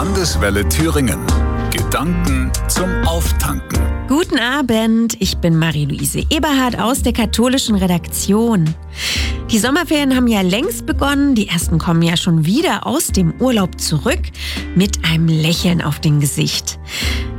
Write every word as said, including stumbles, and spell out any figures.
Landeswelle Thüringen. Gedanken zum Auftanken. Guten Abend, ich bin Marie-Louise Eberhardt aus der katholischen Redaktion. Die Sommerferien haben ja längst begonnen, die ersten kommen ja schon wieder aus dem Urlaub zurück mit einem Lächeln auf dem Gesicht.